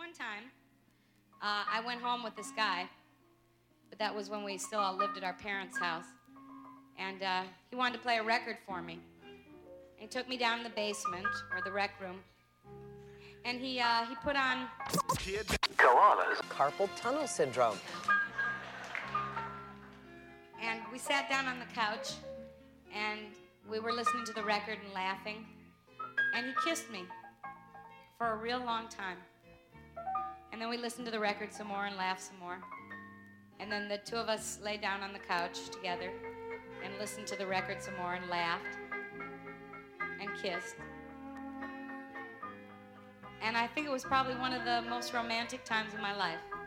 one time, I went home with this guy, but that was when we still all lived at our parents' house. And he wanted to play a record for me. And he took me down in the basement, or the rec room, and he put on... Koalas. Carpal tunnel syndrome. And we sat down on the couch, and we were listening to the record and laughing, and he kissed me for a real long time. And then we listened to the record some more and laughed some more. And then the two of us lay down on the couch together and listened to the record some more and laughed and kissed. And I think it was probably one of the most romantic times of my life.